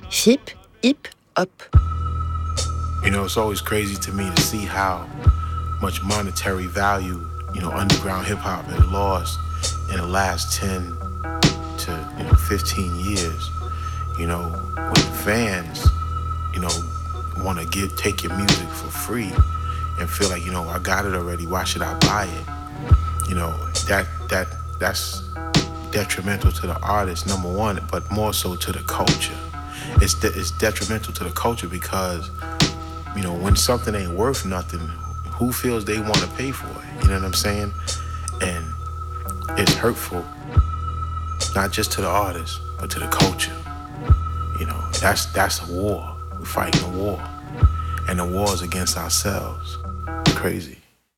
Hip, hip, hop. You know, it's always crazy to me to see how much monetary value, underground hip hop has lost in the last 10 to, 15 years. When fans, you know, want to take your music for free and feel like, I got it already, why should I buy it? That's detrimental to the artist, number one, but more so to the culture. It's detrimental to the culture because, when something ain't worth nothing, who feels they want to pay for it? You know what I'm saying? And it's hurtful, not just to the artist, but to the culture. That's a war. We're fighting a war. And the war is against ourselves. Crazy.